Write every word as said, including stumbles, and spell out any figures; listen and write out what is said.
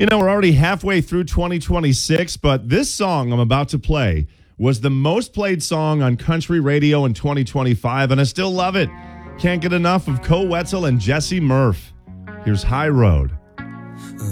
You know, we're already halfway through twenty twenty-six, but this song I'm about to play was the most played song on country radio in twenty twenty-five, and I still love it. Can't get enough of Koe Wetzel and Jesse Murph. Here's High Road.